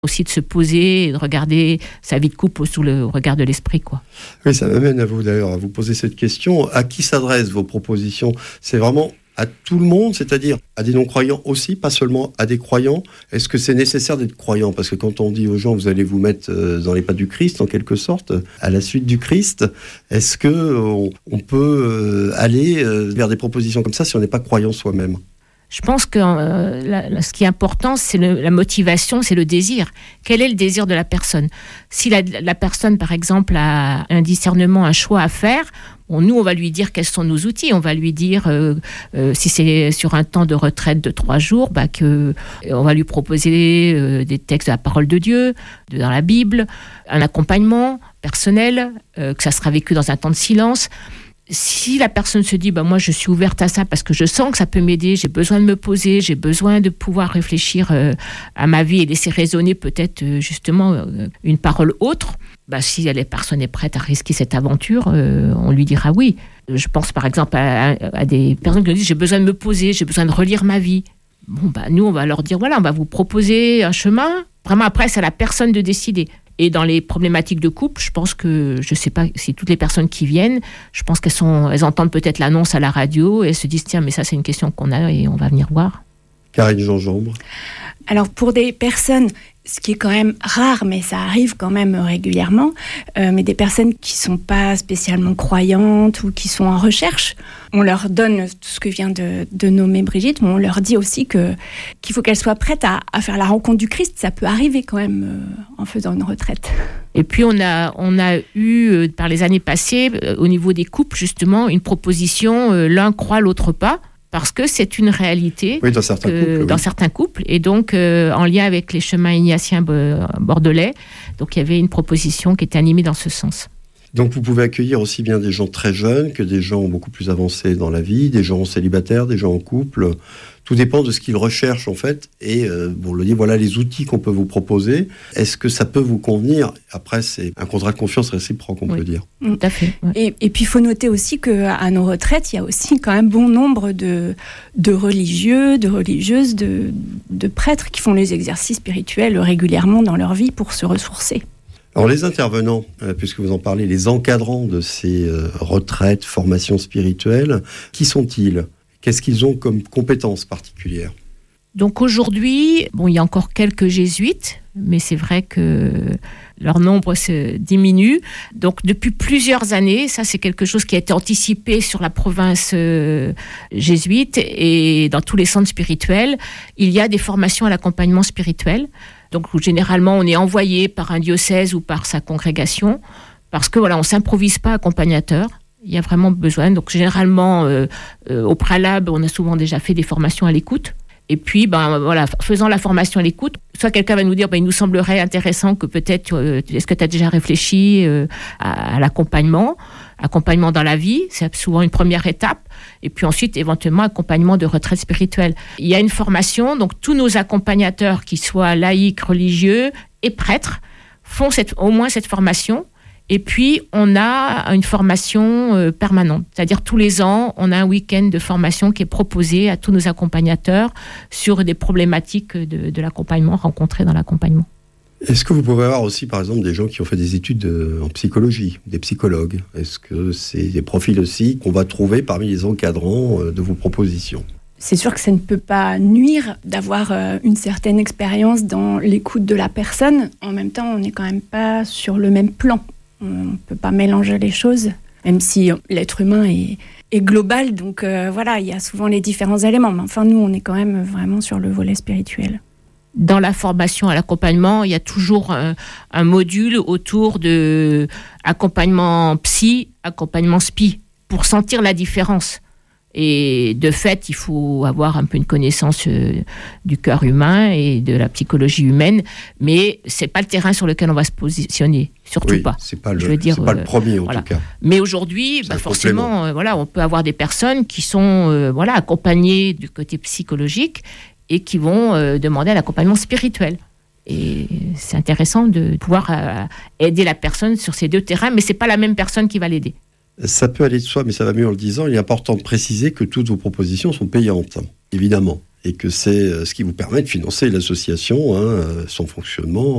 aussi de se poser et de regarder sa vie de couple sous le regard de l'esprit, quoi. Oui, ça m'amène à vous d'ailleurs à vous poser cette question. À qui s'adressent vos propositions ? C'est vraiment à tout le monde, c'est-à-dire à des non-croyants aussi, pas seulement à des croyants ? Est-ce que c'est nécessaire d'être croyant ? Parce que quand on dit aux gens, vous allez vous mettre dans les pas du Christ, en quelque sorte, à la suite du Christ, est-ce qu'on peut aller vers des propositions comme ça si on n'est pas croyant soi-même ? Je pense que ce qui est important, c'est la motivation, c'est le désir. Quel est le désir de la personne ? Si la personne, par exemple, a un discernement, un choix à faire, nous, on va lui dire quels sont nos outils. On va lui dire, si c'est sur un temps de retraite de 3 jours, on va lui proposer des textes de la parole de Dieu, dans la Bible, un accompagnement personnel, que ça sera vécu dans un temps de silence. Si la personne se dit, moi je suis ouverte à ça parce que je sens que ça peut m'aider, j'ai besoin de me poser, j'ai besoin de pouvoir réfléchir à ma vie et laisser résonner peut-être justement une parole autre, si la personne est prête à risquer cette aventure, on lui dira oui. Je pense par exemple à des personnes qui nous disent, j'ai besoin de me poser, j'ai besoin de relire ma vie. Nous on va leur dire, voilà, on va vous proposer un chemin. Vraiment après, c'est à la personne de décider. Et dans les problématiques de couple, je pense que, je ne sais pas si toutes les personnes qui viennent, je pense elles entendent peut-être l'annonce à la radio et elles se disent, tiens, mais ça c'est une question qu'on a et on va venir voir. Karine Gingembre. Alors pour des personnes, ce qui est quand même rare, mais ça arrive quand même régulièrement, mais des personnes qui ne sont pas spécialement croyantes ou qui sont en recherche, on leur donne tout ce que vient de nommer Brigitte, mais on leur dit aussi qu'il faut qu'elles soient prêtes à faire la rencontre du Christ. Ça peut arriver quand même en faisant une retraite. Et puis on a eu, par les années passées, au niveau des couples justement, une proposition, l'un croit, l'autre pas. Parce que c'est une réalité dans certains couples. Et donc, en lien avec les chemins ignatiens bordelais, donc il y avait une proposition qui était animée dans ce sens. Donc vous pouvez accueillir aussi bien des gens très jeunes que des gens beaucoup plus avancés dans la vie, des gens célibataires, des gens en couple. Tout dépend de ce qu'ils recherchent en fait. Et on le dit, voilà les outils qu'on peut vous proposer. Est-ce que ça peut vous convenir ? Après, c'est un contrat de confiance réciproque, on peut dire. Tout à fait. Ouais. Et puis il faut noter aussi qu'à nos retraites, il y a aussi quand même bon nombre de religieux, de religieuses, de prêtres qui font les exercices spirituels régulièrement dans leur vie pour se ressourcer. Alors les intervenants, puisque vous en parlez, les encadrants de ces retraites, formations spirituelles, qui sont-ils ? Qu'est-ce qu'ils ont comme compétences particulières ? Donc aujourd'hui, il y a encore quelques jésuites, mais c'est vrai que leur nombre se diminue. Donc depuis plusieurs années, ça c'est quelque chose qui a été anticipé sur la province jésuite et dans tous les centres spirituels, il y a des formations à l'accompagnement spirituel. Donc généralement on est envoyé par un diocèse ou par sa congrégation parce que on s'improvise pas accompagnateur. Il y a vraiment besoin. Donc généralement au préalable, on a souvent déjà fait des formations à l'écoute. Et puis, faisant la formation à l'écoute, soit quelqu'un va nous dire, il nous semblerait intéressant que peut-être, est-ce que tu as déjà réfléchi à l'accompagnement dans la vie, c'est souvent une première étape. Et puis ensuite, éventuellement, accompagnement de retraite spirituelle. Il y a une formation, donc tous nos accompagnateurs, qu'ils soient laïcs, religieux et prêtres, font au moins cette formation. Et puis, on a une formation permanente. C'est-à-dire, tous les ans, on a un week-end de formation qui est proposé à tous nos accompagnateurs sur des problématiques de l'accompagnement rencontrées dans l'accompagnement. Est-ce que vous pouvez avoir aussi, par exemple, des gens qui ont fait des études en psychologie, des psychologues ? Est-ce que c'est des profils aussi qu'on va trouver parmi les encadrants de vos propositions ? C'est sûr que ça ne peut pas nuire d'avoir une certaine expérience dans l'écoute de la personne. En même temps, on n'est quand même pas sur le même plan. On ne peut pas mélanger les choses, même si l'être humain est global. Donc il y a souvent les différents éléments. Mais enfin, nous, on est quand même vraiment sur le volet spirituel. Dans la formation à l'accompagnement, il y a toujours un module autour de accompagnement psy, accompagnement spi, pour sentir la différence. Et de fait, il faut avoir un peu une connaissance du cœur humain et de la psychologie humaine, mais c'est pas le terrain sur lequel on va se positionner, surtout pas. C'est pas le premier en tout cas. Mais aujourd'hui, forcément, on peut avoir des personnes qui sont accompagnées du côté psychologique et qui vont demander un accompagnement spirituel. Et c'est intéressant de pouvoir aider la personne sur ces deux terrains, mais c'est pas la même personne qui va l'aider. Ça peut aller de soi, mais ça va mieux en le disant. Il est important de préciser que toutes vos propositions sont payantes, évidemment. et que c'est ce qui vous permet de financer l'association, son fonctionnement.